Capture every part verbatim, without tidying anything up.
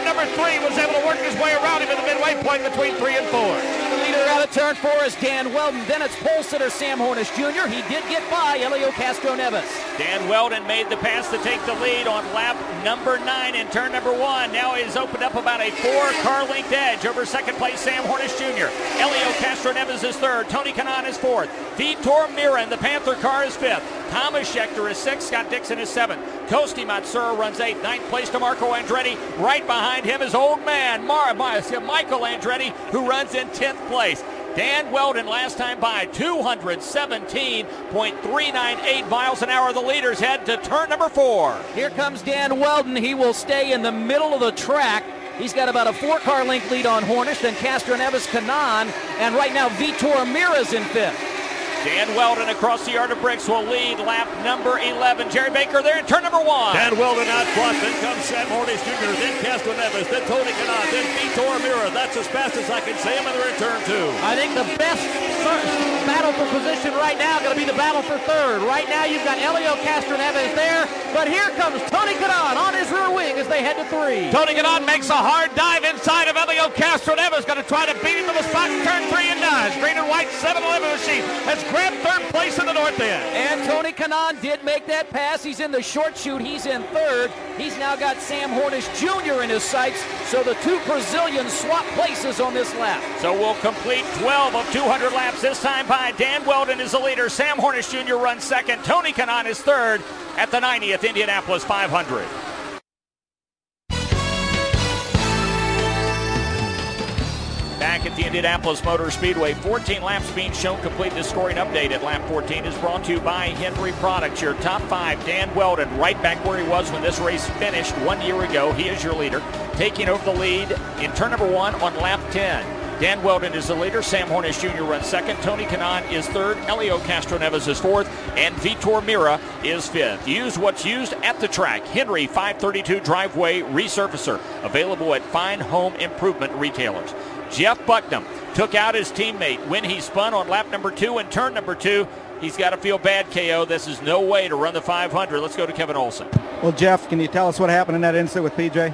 number three was able to work his way around him at the midway point between three and four. The leader out of turn four is Dan Weldon. Then it's pole sitter Sam Hornish Junior He did get by Helio Castroneves. Dan Weldon made the pass to take the lead on lap number nine in turn number one. Now he's opened up about a four-car length edge over second place Sam Hornish Junior Helio Castroneves is third. Tony Kanaan is fourth. Vitor Mira in the Panther car is fifth. Thomas Schechter is sixth. Scott Dixon is seventh. Kosti Matsura runs eighth. Ninth place to Marco Andretti. Right behind him is old man Mar- Mar- Michael Andretti, who runs in tenth place. Dan Weldon last time by two hundred seventeen point three nine eight miles an hour. The leaders head to turn number four. Here comes Dan Weldon. He will stay in the middle of the track. He's got about a four-car length lead on Hornish, then Castroneves, Kanaan, and right now Vitor Mira's in fifth. Dan Weldon across the yard of bricks will lead lap number eleven. Jerry Baker there in turn number one. Dan Weldon out front, then comes Sam Hornish Junior, then Castroneves, then Tony Kanaan, then Vitor Mira. That's as fast as I can say him, and they're in turn two. I think the best battle for position right now going to be the battle for third. Right now you've got Helio Castroneves there, but here comes Tony Kanaan on his rear wing as they head to three. Tony Kanaan makes a hard dive inside of Helio Castroneves, going to try to beat him to the spot in turn three and nine. Green and white seven eleven machine has grabbed third place in the north end. And Tony Kanaan did make that pass. He's in the short chute. He's in third. He's now got Sam Hornish Junior in his sights, so the two Brazilians swap places on this lap. So we'll complete twelve of two hundred laps this time by Dan Weldon is the leader. Sam Hornish Junior runs second. Tony Kanaan is third at the ninetieth Indianapolis five hundred. Back at the Indianapolis Motor Speedway, fourteen laps being shown complete. The scoring update at lap fourteen is brought to you by Henry Products. Your top five, Dan Weldon, right back where he was when this race finished one year ago. He is your leader, taking over the lead in turn number one on lap ten. Dan Weldon is the leader. Sam Hornish Junior runs second. Tony Kanaan is third. Helio Castroneves is fourth. And Vitor Mira is fifth. Use what's used at the track. Henry five thirty-two Driveway Resurfacer. Available at fine home improvement retailers. Jeff Bucknam took out his teammate when he spun on lap number two and turn number two. He's got to feel bad, K O. This is no way to run the five hundred. Let's go to Kevin Olson. Well, Jeff, can you tell us what happened in that incident with P J?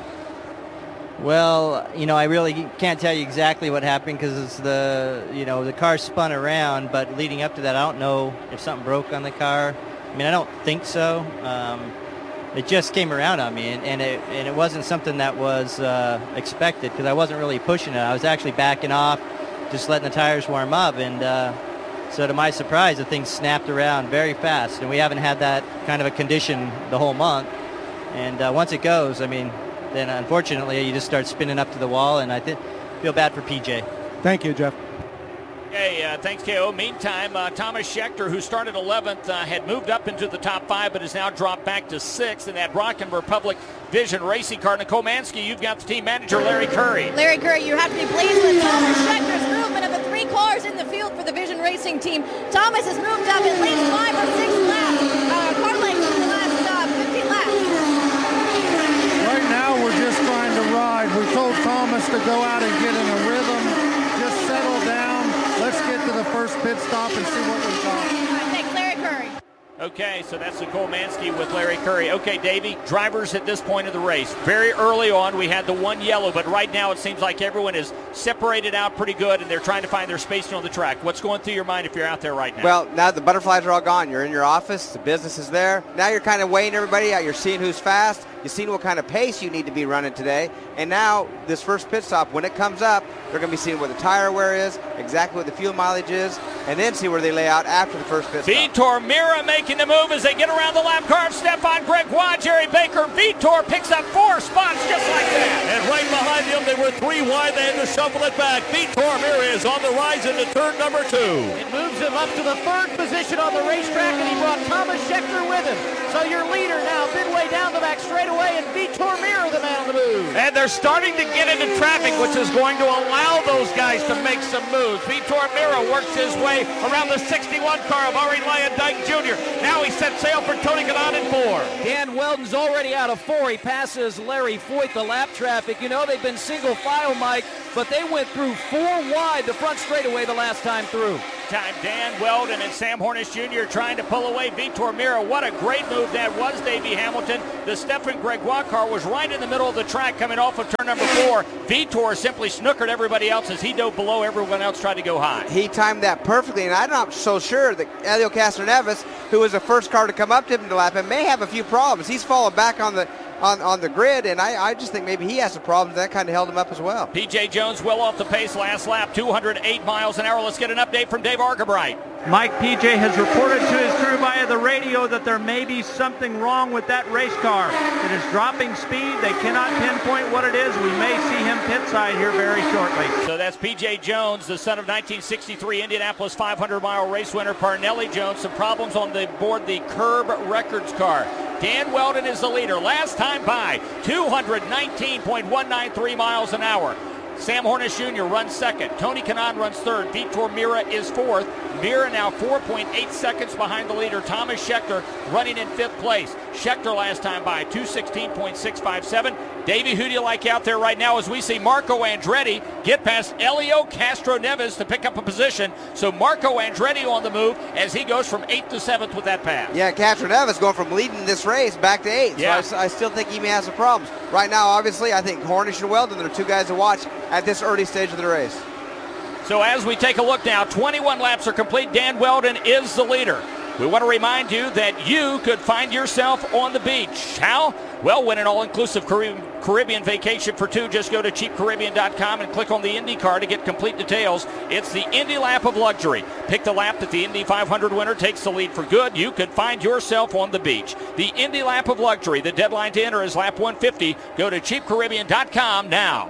Well, you know, I really can't tell you exactly what happened because it's the, you know, the car spun around, but leading up to that, I don't know if something broke on the car. I mean, I don't think so. Um, it just came around on me, and, and, it, and it wasn't something that was uh, expected because I wasn't really pushing it. I was actually backing off, just letting the tires warm up, and uh, so to my surprise, the thing snapped around very fast, and we haven't had that kind of a condition the whole month. And uh, once it goes, I mean, then unfortunately you just start spinning up to the wall, and I th- feel bad for P J. Thank you, Jeff. Hey, uh, thanks, K O. Meantime, uh, Thomas Schechter, who started eleventh, uh, had moved up into the top five, but has now dropped back to sixth in that Rockin' Republic Vision racing car. Nicole Mansky, you've got the team manager, Larry Curry. Larry Curry, you have to be pleased with Thomas Schechter's movement of the three cars in the field for the Vision Racing team. Thomas has moved up at least five or six laps, uh, car lengths in the last uh, fifteen laps. Right now, we're just trying to ride. We told Thomas to go out and get in a rhythm, just settle down. Let's get to the first pit stop and see what we've got. Thanks, Larry Curry. Okay, so that's Nicole Mansky with Larry Curry. Okay, Davey, drivers at this point of the race. Very early on, we had the one yellow, but right now it seems like everyone is separated out pretty good, and they're trying to find their spacing on the track. What's going through your mind if you're out there right now? Well, now the butterflies are all gone. You're in your office. The business is there. Now you're kind of weighing everybody out. You're seeing who's fast. You've seen what kind of pace you need to be running today. And now this first pit stop, when it comes up, they're going to be seeing what the tire wear is, exactly what the fuel mileage is, and then see where they lay out after the first pit stop. Vitor Mira making the move as they get around the lap car of Stefan Gregoire, Jerry Baker. Vitor picks up four spots just like that. And right behind him, they were three wide. They had to shuffle it back. Vitor Mira is on the rise into turn number two. It moves him up to the third position on the racetrack, and he brought Thomas Schechter with him. So your leader now midway down the back straightaway, and Vitor Mira the man on the move. And they're starting to get into traffic, which is going to allow those guys to make some moves. Vitor Mira works his way around the sixty-one car of Ari Lyondike Junior Now he sets sail for Tony Kanaan in four. Dan Weldon's already out of four. He passes Larry Foyt, the lap traffic. You know, they've been single file, Mike, but they went through four wide the front straightaway the last time through. time. Dan Weldon and Sam Hornish Junior trying to pull away Vitor Mira. What a great move that was, Davey Hamilton. The Stefan Gregoire car was right in the middle of the track coming off of turn number four. Vitor simply snookered everybody else as he dove below. Everyone else tried to go high. He timed that perfectly, and I'm not so sure that Helio Castroneves, who was the first car to come up to him to lap him, may have a few problems. He's fallen back on the on, on the grid, and I, I just think maybe he has some problems. That kind of held him up as well. P J Jones well off the pace last lap, two hundred eight miles an hour. Let's get an update from Dave Argabright. Mike, P J has reported to his crew via the radio that there may be something wrong with that race car. It is dropping speed. They cannot pinpoint what it is. We may see him pit side here very shortly. So that's P J Jones, the son of nineteen sixty-three Indianapolis five hundred mile race winner Parnelli Jones. Some problems on the board the Curb Records car. Dan Weldon is the leader. Last time by, two hundred nineteen point one nine three miles an hour. Sam Hornish Junior runs second. Tony Kanaan runs third. Vitor Mira is fourth. Mira now four point eight seconds behind the leader, Thomas Scheckter, running in fifth place. Scheckter last time by, two sixteen point six five seven. Davey, who do you like out there right now as we see Marco Andretti get past Helio Castroneves to pick up a position? So Marco Andretti on the move as he goes from eighth to seventh with that pass. Yeah, Castroneves going from leading this race back to eighth. Yeah. So I, I still think he may have some problems. Right now, obviously, I think Hornish and Weldon are two guys to watch at this early stage of the race. So as we take a look now, twenty-one laps are complete. Dan Weldon is the leader. We want to remind you that you could find yourself on the beach. How? Well, win an all-inclusive Caribbean vacation for two. Just go to cheap caribbean dot com and click on the Indy car to get complete details. It's the Indy Lap of Luxury. Pick the lap that the Indy five hundred winner takes the lead for good. You could find yourself on the beach. The Indy Lap of Luxury. The deadline to enter is lap one fifty. Go to cheap caribbean dot com now.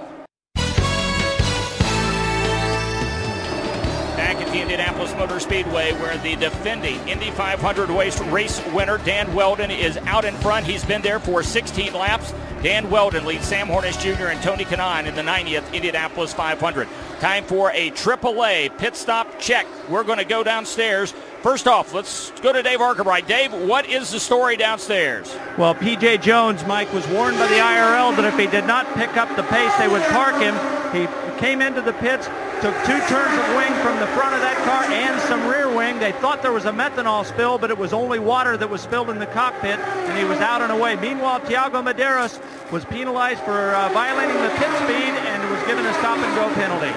Back at the Indianapolis Motor Speedway, where the defending Indy five hundred race winner Dan Weldon is out in front. He's been there for sixteen laps. Dan Weldon leads Sam Hornish Junior and Tony Kanaan in the ninetieth Indianapolis five hundred. Time for a triple A pit stop check. We're going to go downstairs. First off, let's go to Dave Argabright. Dave, what is the story downstairs? Well, P J Jones, Mike, was warned by the I R L that if he did not pick up the pace, they would park him. He came into the pits, took two turns of wing from the front of that car and some rear wing. They thought there was a methanol spill, but it was only water that was spilled in the cockpit, and he was out and away. Meanwhile, Tiago Medeiros was penalized for uh, violating the pit speed and was given a stop-and-go penalty.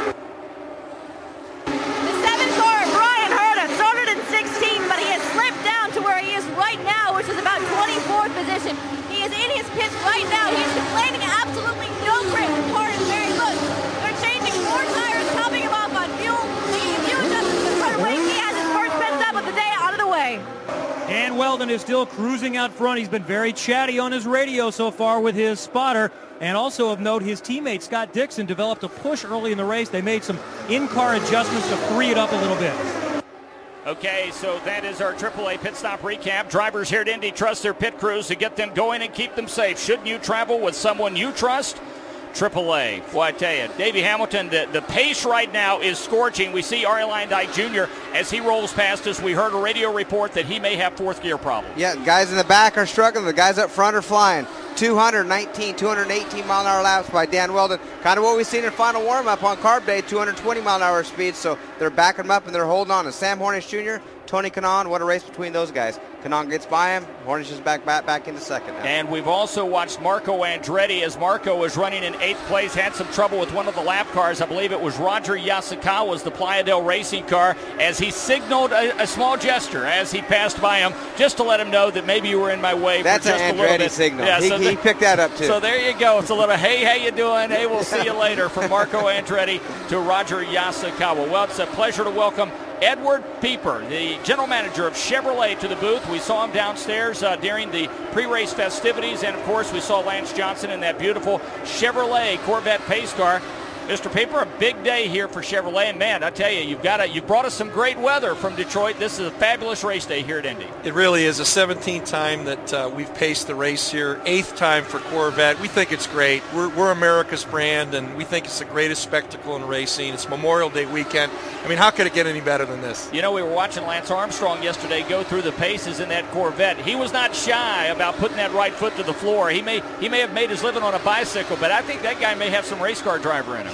The seven car, Brian Herta, started in sixteen, but he has slipped down to where he is right now, which is about twenty-fourth position. He is in his pits right now. He's complaining absolutely no grip. The car is very good. They're changing four tires, topping him off on fuel. The fuel adjustments in front of wing. He has his first pit stop of the day out of the way. Dan Weldon is still cruising out front. He's been very chatty on his radio so far with his spotter. And also of note, his teammate Scott Dixon developed a push early in the race. They made some in-car adjustments to free it up a little bit. Okay, so that is our triple A pit stop recap. Drivers here at Indy trust their pit crews to get them going and keep them safe. Shouldn't you travel with someone you trust? triple A. Boy, I tell you, Davey Hamilton, the, the pace right now is scorching. We see Arie Luyendyk Junior as he rolls past us. We heard a radio report that he may have fourth gear problems. Yeah, guys in the back are struggling. The guys up front are flying. two nineteen, two eighteen mile an hour laps by Dan Weldon. Kind of what we've seen in final warm-up on Carb Day, two twenty mile an hour speed. So they're backing them up and they're holding on. And Sam Hornish Junior, Tony Kanaan, what a race between those guys. Kanaan gets by him. Hornish is back, back, back into second now. And we've also watched Marco Andretti as Marco was running in eighth place, had some trouble with one of the lap cars. I believe it was Roger Yasukawa's, the Playa del Racing car, as he signaled a, a small gesture as he passed by him, just to let him know that maybe you were in my way. That's for just an a little Andretti bit. signal. Yeah, he, so he the, picked that up too. So there you go. It's a little, hey, how you doing? Hey, we'll see you later from Marco Andretti to Roger Yasukawa. Well, it's a pleasure to welcome Edward Pieper, the general manager of Chevrolet, to the booth. We saw him downstairs uh, during the pre-race festivities, and of course we saw Lance Johnson in that beautiful Chevrolet Corvette pace car. Mister Pieper, a big day here for Chevrolet, and man, I tell you, you've got a, you've brought us some great weather from Detroit. This is a fabulous race day here at Indy. It really is. A seventeenth time that uh, we've paced the race here, eighth time for Corvette. We think it's great. We're, we're America's brand, and we think it's the greatest spectacle in racing. It's Memorial Day weekend. I mean, how could it get any better than this? You know, we were watching Lance Armstrong yesterday go through the paces in that Corvette. He was not shy about putting that right foot to the floor. He may he may have made his living on a bicycle, but I think that guy may have some race car driver in him.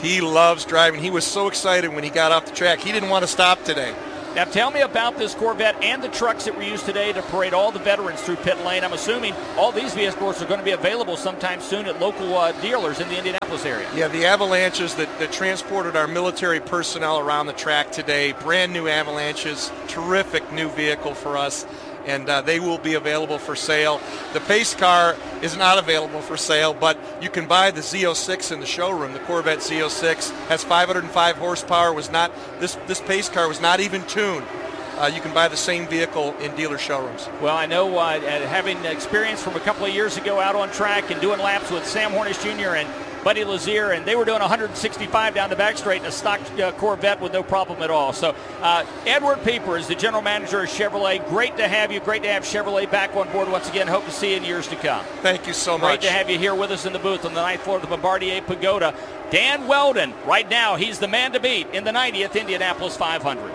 He loves driving. He was so excited when he got off the track. He didn't want to stop today. Now tell me about this Corvette and the trucks that were used today to parade all the veterans through pit lane. I'm assuming all these vehicles are going to be available sometime soon at local uh, dealers in the Indianapolis area. Yeah, the Avalanches that, that transported our military personnel around the track today, brand new Avalanches, terrific new vehicle for us. And uh, they will be available for sale. The pace car is not available for sale, but you can buy the Z oh six in the showroom. The Corvette Z oh six has five hundred five horsepower. Was not this this pace car was not even tuned. Uh, you can buy the same vehicle in dealer showrooms. Well, I know uh, having experience from a couple of years ago out on track and doing laps with Sam Hornish Junior and Buddy Lazier, and they were doing one hundred sixty-five down the back straight in a stock uh, Corvette with no problem at all. So uh, Edward Pieper is the general manager of Chevrolet. Great to have you. Great to have Chevrolet back on board once again. Hope to see you in years to come. Thank you so Great much. Great to have you here with us in the booth on the ninth floor of the Bombardier Pagoda. Dan Weldon, right now, he's the man to beat in the ninetieth Indianapolis five hundred.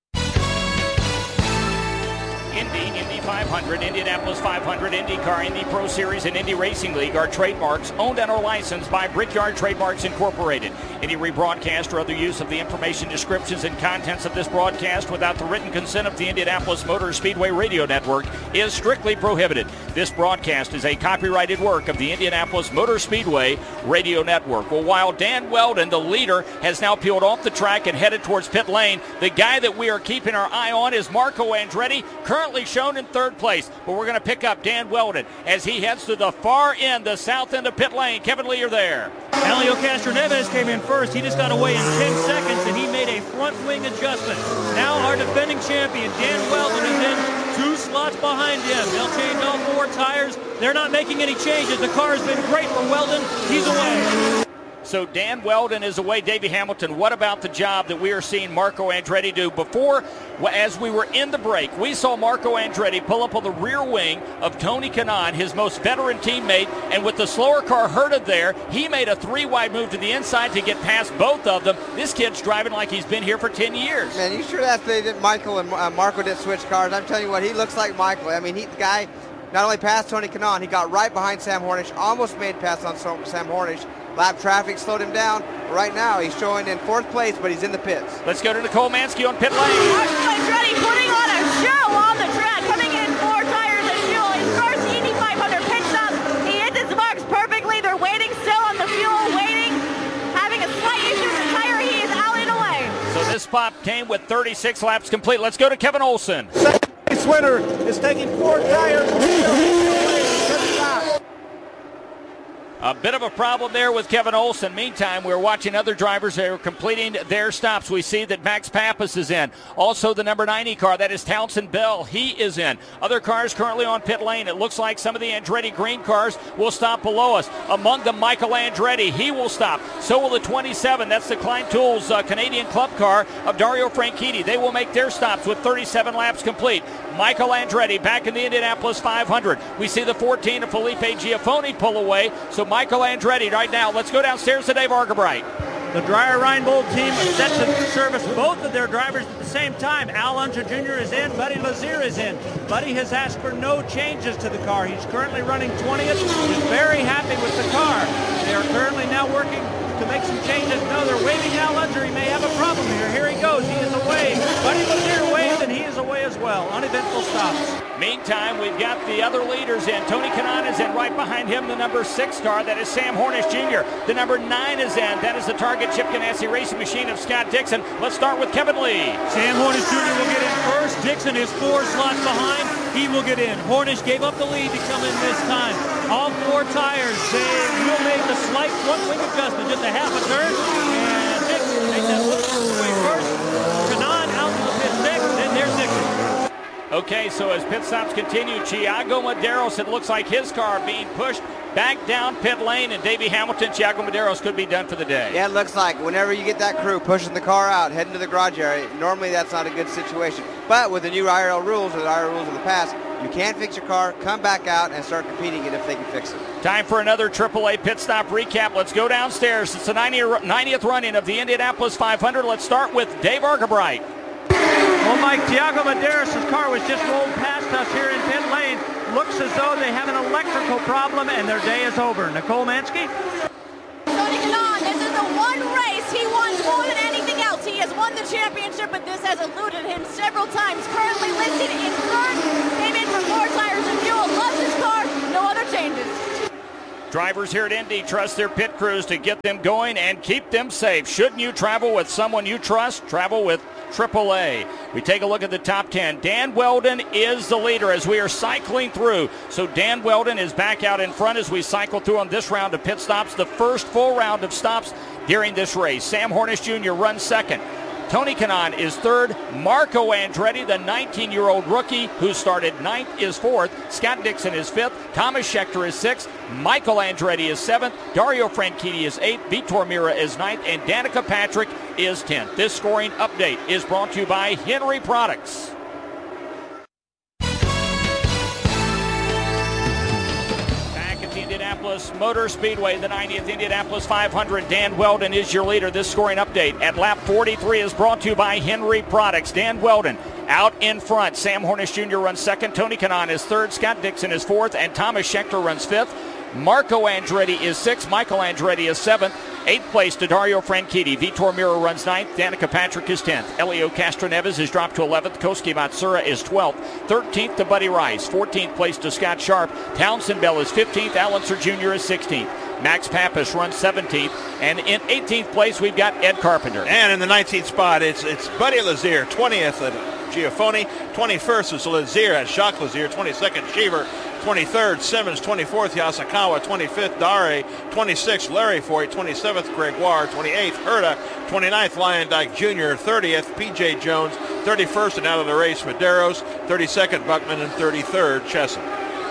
Indy, Indy five hundred, Indianapolis five hundred, IndyCar, Indy Pro Series, and Indy Racing League are trademarks owned and are licensed by Brickyard Trademarks Incorporated. Any rebroadcast or other use of the information, descriptions, and contents of this broadcast without the written consent of the Indianapolis Motor Speedway Radio Network is strictly prohibited. This broadcast is a copyrighted work of the Indianapolis Motor Speedway Radio Network. Well, while Dan Weldon, the leader, has now peeled off the track and headed towards pit lane, the guy that we are keeping our eye on is Marco Andretti, currently shown in third place. But we're going to pick up Dan Weldon as he heads to the far end, the south end of pit lane. Kevin Lee, you're there. Helio Castroneves came in first. He just got away in ten seconds, and he made a front wing adjustment. Now our defending champion, Dan Weldon, is in two slots behind him. They'll change all four tires. They're not making any changes. The car has been great for Weldon. He's away. So Dan Weldon is away. Davey Hamilton, what about the job that we are seeing Marco Andretti do? Before, as we were in the break, we saw Marco Andretti pull up on the rear wing of Tony Kanaan, his most veteran teammate, and with the slower car herded there, he made a three-wide move to the inside to get past both of them. This kid's driving like he's been here for ten years. Man, you sure that they didn't, Michael and uh, Marco didn't switch cars? I'm telling you what, he looks like Michael. I mean, he, the guy not only passed Tony Kanaan, he got right behind Sam Hornish, almost made pass on Sam Hornish. Lap traffic slowed him down. Right now, he's showing in fourth place, but he's in the pits. Let's go to Nicole Mansky on pit lane. Marco Andretti putting on a show on the track, coming in four tires of fuel. His car's the Indy five hundred pit stop. He hits his marks perfectly. They're waiting still on the fuel, waiting, having a slight issue with the tire. He is out and away. So this spot came with thirty-six laps complete. Let's go to Kevin Olson. Second place winner is taking four tires. A bit of a problem there with Kevin Olson. Meantime, we're watching other drivers that are completing their stops. We see that Max Pappas is in. Also, the number ninety car, that is Townsend Bell. He is in. Other cars currently on pit lane. It looks like some of the Andretti green cars will stop below us. Among them, Michael Andretti. He will stop. So will the twenty-seven. That's the Klein Tools uh, Canadian Club car of Dario Franchitti. They will make their stops with thirty-seven laps complete. Michael Andretti back in the Indianapolis five hundred. We see the fourteen of Felipe Giafoni pull away. So Michael Andretti right now. Let's go downstairs to Dave Argabright. The Dreyer Reinbold team set to service both of their drivers at the same time. Al Unser Junior is in. Buddy Lazier is in. Buddy has asked for no changes to the car. He's currently running twentieth. He's very happy with the car. They are currently now working to make some changes. No, they're waving Al Unser. He may have a problem here. Here he goes. He is away. Buddy Lazier waved, and he is away as well. Uneventful stops. Meantime, we've got the other leaders in. Tony Kanaan is in. Right behind him, the number six car. That is Sam Hornish Junior The number nine is in. That is the Target Chip Ganassi Racing Machine of Scott Dixon. Let's start with Kevin Lee. Sam Hornish Junior will get in first. Dixon is four slots behind. He will get in. Hornish gave up the lead to come in this time. All four tires, they will make the slight front wing adjustment, just a half a turn. And Dixon takes that little away first. Kanaan out to the pit six, and there's Dixon. Okay, so as pit stops continue, Thiago Medeiros, it looks like his car being pushed back down pit lane, and Davey Hamilton, Thiago Medeiros could be done for the day. Yeah, it looks like whenever you get that crew pushing the car out, heading to the garage area, normally that's not a good situation. But with the new I R L rules, or the I R L rules of the past, you can fix your car, come back out, and start competing it if they can fix it. Time for another triple A pit stop recap. Let's go downstairs. It's the ninetieth running of the Indianapolis five hundred. Let's start with Dave Argabright. Well, Mike, Thiago Medeiros' car was just rolled past us here in pit lane. Looks as though they have an electrical problem and their day is over. Nicole Mansky? Tony Kanaan, this is the one race won the championship, but this has eluded him several times. Currently listed in third. Came in for four tires and fuel. Loves his car. No other changes. Drivers here at Indy trust their pit crews to get them going and keep them safe. Shouldn't you travel with someone you trust? Travel with triple A. We take a look at the top ten. Dan Wheldon is the leader as we are cycling through. So Dan Wheldon is back out in front as we cycle through on this round of pit stops, the first full round of stops during this race. Sam Hornish Junior runs second. Tony Kanaan is third. Marco Andretti, the nineteen-year-old rookie who started ninth, is fourth. Scott Dixon is fifth. Thomas Scheckter is sixth. Michael Andretti is seventh. Dario Franchitti is eighth. Vitor Mira is ninth. And Danica Patrick is tenth. This scoring update is brought to you by Henry Products. Indianapolis Motor Speedway, the ninetieth Indianapolis five hundred. Dan Wheldon is your leader. This scoring update at lap forty-three is brought to you by Henry Products. Dan Wheldon out in front. Sam Hornish Junior runs second. Tony Kanaan is third. Scott Dixon is fourth. And Thomas Scheckter runs fifth. Marco Andretti is sixth. Michael Andretti is seventh. Eighth place to Dario Franchitti. Vitor Mira runs ninth. Danica Patrick is tenth. Elio Castroneves is dropped to eleventh. Koski Matsura is twelfth. thirteenth to Buddy Rice. fourteenth place to Scott Sharp. Townsend Bell is fifteenth. Allenser Junior is sixteenth. Max Pappas runs seventeenth. And in eighteenth place, we've got Ed Carpenter. And in the nineteenth spot, it's it's Buddy Lazier. twentieth at Giafoni. twenty-first is Lazier at Jacques Lazier. twenty-second, Cheever. twenty-third, Simmons. twenty-fourth, Yasakawa. twenty-fifth, Dare. twenty-sixth, Larry Foy. twenty-seventh, Gregoire. twenty-eighth, Herta. twenty-ninth, Lion Dyke Junior thirtieth, P J Jones. thirty-first, and out of the race, Medeiros. thirty-second, Buckman. And thirty-third, Chesson.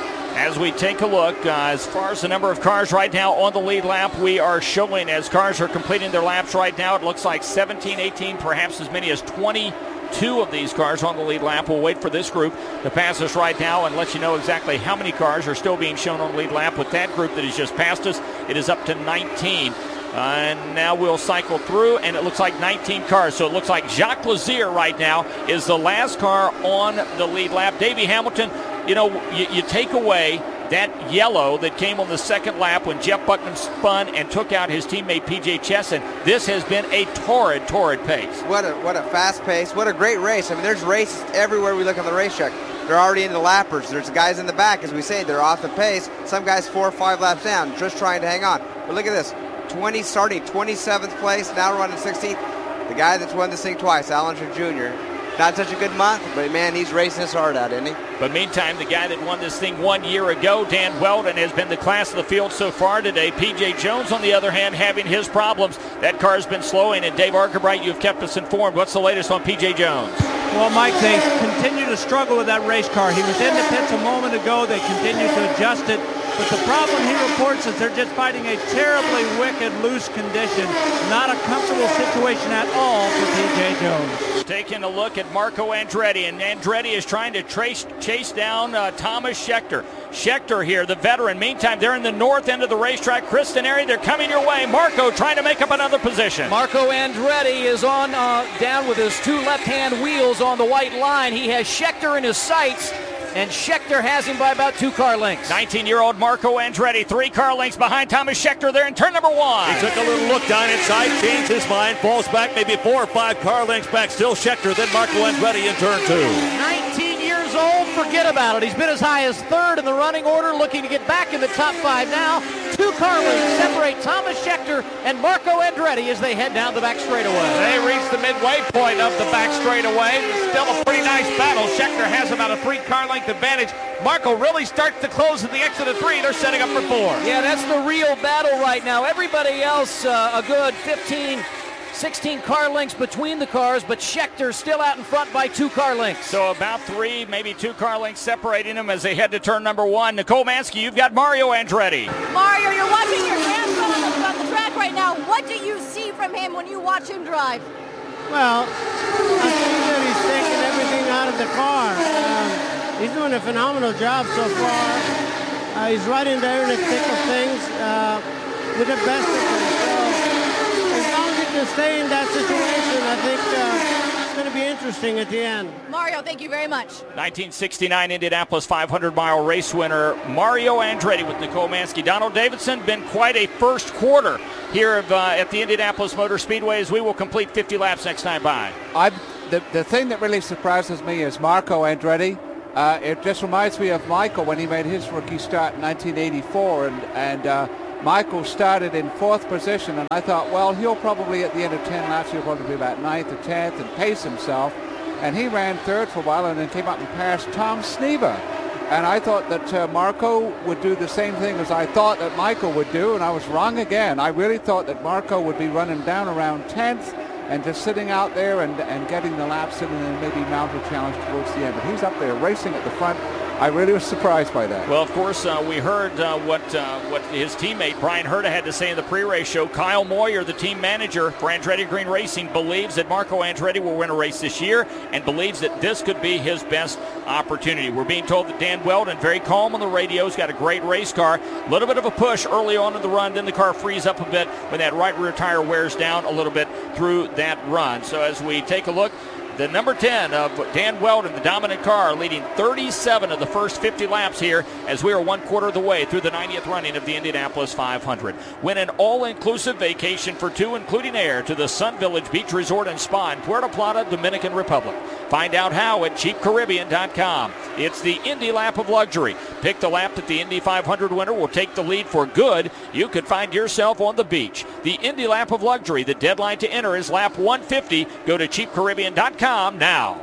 As we take a look, uh, as far as the number of cars right now on the lead lap, we are showing as cars are completing their laps right now, it looks like seventeen, eighteen, perhaps as many as twenty-two of these cars on the lead lap. We'll wait for this group to pass us right now and let you know exactly how many cars are still being shown on the lead lap. With that group that has just passed us, it is up to nineteen. Uh, and now we'll cycle through, and it looks like nineteen cars. So it looks like Jacques Lazier right now is the last car on the lead lap. Davey Hamilton, you know, you, you take away that yellow that came on the second lap when Jeff Buckman spun and took out his teammate P J Chesson. This has been a torrid, torrid pace. What a what a fast pace. What a great race. I mean, there's races everywhere we look on the racetrack. They're already into lappers. There's guys in the back, as we say, they're off the pace. Some guys four or five laps down, just trying to hang on. But look at this. twenty starting twenty-seventh place, now running sixteenth. The guy that's won this thing twice, Allenser Junior Not such a good month, but man, he's racing his heart out, isn't he? But meantime, the guy that won this thing one year ago, Dan Wheldon, has been the class of the field so far today. P J Jones, on the other hand, having his problems. That car's been slowing, and Dave Arkerbright, you've kept us informed. What's the latest on P J Jones? Well, Mike, they continue to struggle with that race car. He was in the pits a moment ago. They continue to adjust it. But the problem he reports is they're just fighting a terribly wicked, loose condition. Not a comfortable situation at all for P J Jones. Taking a look at Marco Andretti, and Andretti is trying to trace, chase down uh, Thomas Scheckter. Scheckter here, the veteran. Meantime, they're in the north end of the racetrack. Chris Denari, they're coming your way. Marco trying to make up another position. Marco Andretti is on uh, down with his two left-hand wheels on the white line. He has Scheckter in his sights, and Scheckter has him by about two car lengths. nineteen-year-old Marco Andretti, three car lengths behind Thomas Scheckter there in turn number one. He took a little look down inside, changed his mind, falls back maybe four or five car lengths back. Still Scheckter, then Marco Andretti in turn two. nineteen years old, forget about it. He's been as high as third in the running order, looking to get back in the top five now. Two car lengths separate Thomas Scheckter and Marco Andretti as they head down the back straightaway. They reach the midway point of the back straightaway. Still a pretty nice battle. Scheckter has about a three car length advantage. Marco really starts to close at the exit of three. They're setting up for four. Yeah, that's the real battle right now. Everybody else uh, a good fifteen, sixteen car lengths between the cars, but Scheckter still out in front by two car lengths. So about three, maybe two car lengths separating them as they head to turn number one. Nicole Mansky, you've got Mario Andretti. Mario, you're watching your grandson on the, on the track right now. What do you see from him when you watch him drive? Well, I think that he's taking everything out of the car. Um, he's doing a phenomenal job so far. Uh, he's right in there in the thick of things uh, with the best of them. So as long as he can stay in that situation, I think uh, it's going to be interesting at the end. Mario, thank you very much. nineteen sixty-nine Indianapolis five hundred mile race winner Mario Andretti with Nicole Mansky. Donald Davidson, been quite a first quarter here of, uh, at the Indianapolis Motor Speedway as we will complete fifty laps next time by. I'm, the, the thing that really surprises me is Marco Andretti. Uh, it just reminds me of Michael when he made his rookie start in nineteen eighty-four, and, and uh, Michael started in fourth position, and I thought, well, he'll probably at the end of ten laps, he'll probably be about ninth or tenth and pace himself. And he ran third for a while and then came up and passed Tom Snever. And I thought that uh, Marco would do the same thing as I thought that Michael would do, and I was wrong again. I really thought that Marco would be running down around tenth and just sitting out there and, and getting the laps in and then maybe mount a challenge towards the end. But he's up there racing at the front. I really was surprised by that. Well, of course, uh, we heard uh, what uh, what his teammate Brian Herta had to say in the pre-race show. Kyle Moyer, the team manager for Andretti Green Racing, believes that Marco Andretti will win a race this year and believes that this could be his best opportunity. We're being told that Dan Weldon, very calm on the radio, has got a great race car. A little bit of a push early on in the run, then the car frees up a bit when that right rear tire wears down a little bit through that run. So as we take a look, the number ten of Dan Weldon, the dominant car, leading thirty-seven of the first fifty laps here as we are one quarter of the way through the ninetieth running of the Indianapolis five hundred. Win an all-inclusive vacation for two, including air, to the Sun Village Beach Resort and Spa in Puerto Plata, Dominican Republic. Find out how at cheap caribbean dot com. It's the Indy Lap of Luxury. Pick the lap that the Indy five hundred winner will take the lead for good. You could find yourself on the beach. The Indy Lap of Luxury. The deadline to enter is lap one fifty. Go to cheap caribbean dot com now.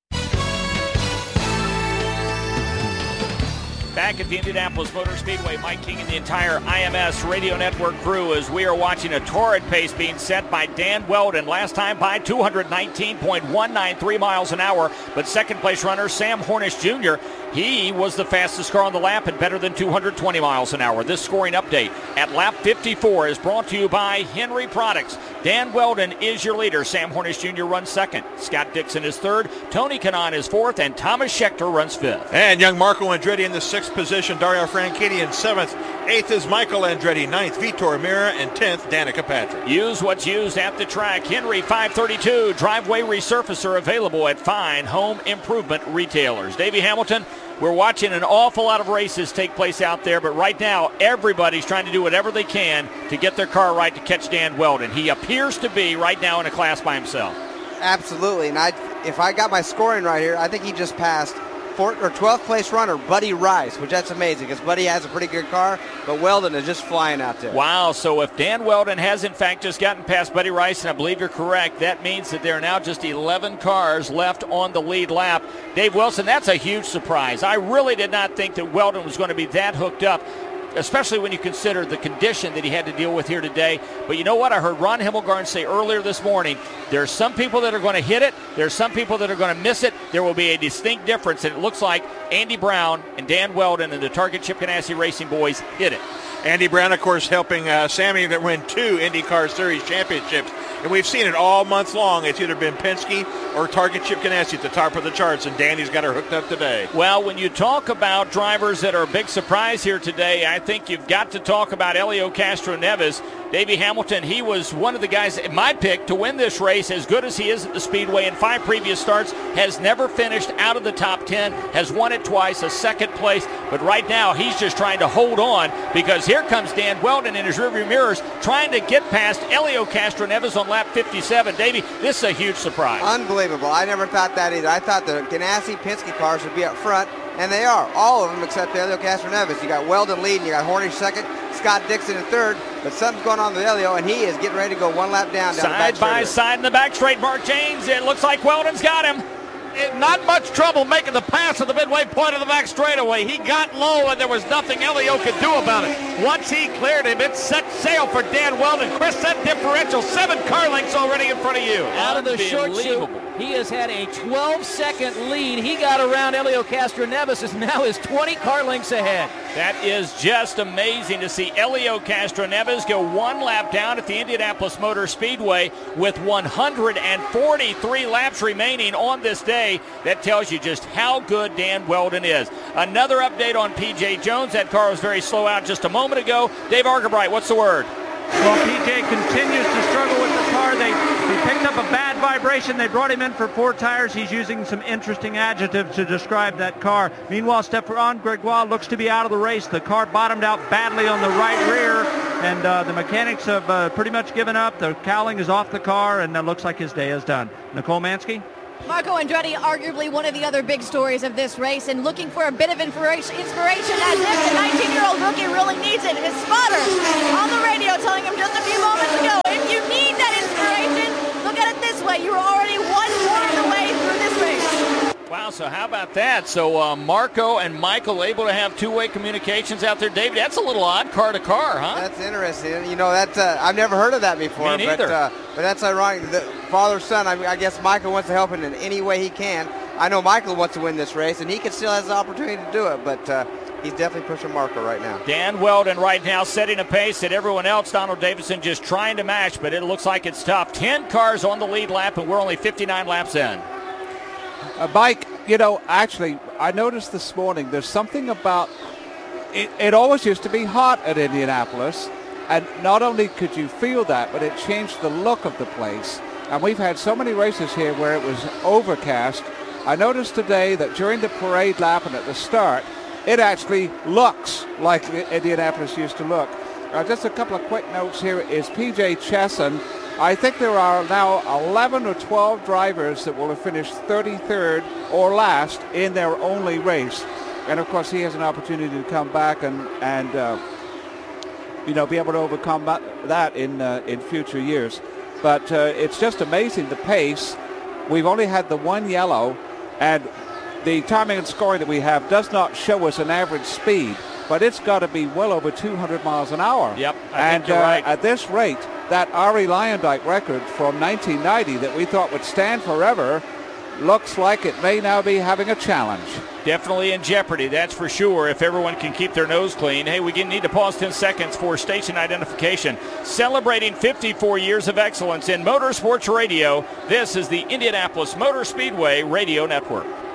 Back at the Indianapolis Motor Speedway, Mike King and the entire I M S Radio Network crew as we are watching a torrid pace being set by Dan Weldon. Last time by two nineteen point one nine three miles an hour, but second place runner Sam Hornish Junior, he was the fastest car on the lap and better than two twenty miles an hour. This scoring update at lap fifty-four is brought to you by Henry Products. Dan Weldon is your leader. Sam Hornish Junior runs second. Scott Dixon is third. Tony Kanaan is fourth, and Thomas Schechter runs fifth. And young Marco Andretti in the sixth position. Dario Franchitti in seventh. Eighth is Michael Andretti. Ninth, Vitor Mira. And tenth, Danica Patrick. Use what's used at the track. Henry five thirty-two driveway resurfacer available at fine home improvement retailers. Davey Hamilton, we're watching an awful lot of races take place out there, but right now everybody's trying to do whatever they can to get their car right to catch Dan Weldon. He appears to be right now in a class by himself. Absolutely, and I, if I got my scoring right here, I think he just passed fourth or twelfth place runner Buddy Rice, which that's amazing because Buddy has a pretty good car, but Weldon is just flying out there. Wow, so if Dan Weldon has in fact just gotten past Buddy Rice, and I believe you're correct, that means that there are now just eleven cars left on the lead lap. Dave Wilson, that's a huge surprise. I really did not think that Weldon was going to be that hooked up, especially when you consider the condition that he had to deal with here today. But you know what? I heard Ron Himmelgarn say earlier this morning, there are some people that are going to hit it. There are some people that are going to miss it. There will be a distinct difference, and it looks like Andy Brown and Dan Weldon and the Target Chip Ganassi Racing boys hit it. Andy Brown, of course, helping uh, Sammy that win two IndyCar Series championships. And we've seen it all month long. It's either been Penske or Target Chip Ganassi at the top of the charts, and Danny's got her hooked up today. Well, when you talk about drivers that are a big surprise here today, I think you've got to talk about Helio Castroneves. Davey Hamilton, he was one of the guys, my pick, to win this race, as good as he is at the Speedway in five previous starts, has never finished out of the top ten, has won it twice, a second place, but right now he's just trying to hold on because here comes Dan Weldon in his rearview mirrors trying to get past Helio Castroneves on lap fifty-seven. Davey, this is a huge surprise. Unbelievable. I never thought that either. I thought the Ganassi Penske cars would be up front, and they are. All of them except Helio Castroneves. You got Weldon leading, you got Hornish second, Scott Dixon in third, but something's going on with Helio, and he is getting ready to go one lap down. down side by side in the back straight. Mark James, it looks like Weldon's got him. It, not much trouble making the pass at the midway point of the back straightaway. He got low, and there was nothing Helio could do about it. Once he cleared him, it set sail for Dan Weldon. Chris, that differential, seven car lengths already in front of you. Out of the short shoot, he has had a twelve-second lead. He got around Helio Castroneves, is now is twenty car lengths ahead. That is just amazing to see Helio Castroneves go one lap down at the Indianapolis Motor Speedway with one hundred forty-three laps remaining on this day. That tells you just how good Dan Weldon is. Another update on P J Jones. That car was very slow out just a moment ago. Dave Argabright, what's the word? Well, P J continues to struggle with the car. They, they picked up a bad vibration. They brought him in for four tires. He's using some interesting adjectives to describe that car. Meanwhile, Stephane Gregoire looks to be out of the race. The car bottomed out badly on the right rear. and uh, the mechanics have uh, pretty much given up. The cowling is off the car, and it looks like his day is done. Nicole Mansky? Marco Andretti, arguably one of the other big stories of this race, and looking for a bit of inspiration, inspiration as if the nineteen-year-old rookie really needs it. His spotter on the radio telling him just a few moments ago, if you need that inspiration, look at it this way. You are already one quarter of the way through this race. Wow, so how about that? So uh, Marco and Michael able to have two-way communications out there. David, that's a little odd, car to car, huh? That's interesting. You know, that's uh, I've never heard of that before. Me neither. But, uh, but that's ironic. The father-son, I, I guess Michael wants to help him in any way he can. I know Michael wants to win this race, and he can still has the opportunity to do it, but uh, he's definitely pushing Marco right now. Dan Weldon right now setting a pace that everyone else, Donald Davidson, just trying to match, but it looks like it's tough. Ten cars on the lead lap, and we're only fifty-nine laps in. Uh, Mike, you know, actually, I noticed this morning there's something about it. It always used to be hot at Indianapolis, and not only could you feel that, but it changed the look of the place. And we've had so many races here where it was overcast. I noticed today that during the parade lap and at the start, it actually looks like Indianapolis used to look. Uh, just a couple of quick notes here is P J Chesson. I think there are now eleven or twelve drivers that will have finished thirty-third or last in their only race. And, of course, he has an opportunity to come back and, and uh, you know, be able to overcome that in, uh, in future years. But uh, it's just amazing, the pace. We've only had the one yellow, and the timing and scoring that we have does not show us an average speed, but it's got to be well over two hundred miles an hour. Yep, I and think you're uh, right. At this rate, that Arie Luyendyk record from nineteen ninety that we thought would stand forever looks like it may now be having a challenge. Definitely in jeopardy, that's for sure, if everyone can keep their nose clean. Hey, we need to pause ten seconds for station identification. Celebrating fifty-four years of excellence in motorsports radio, this is the Indianapolis Motor Speedway Radio Network.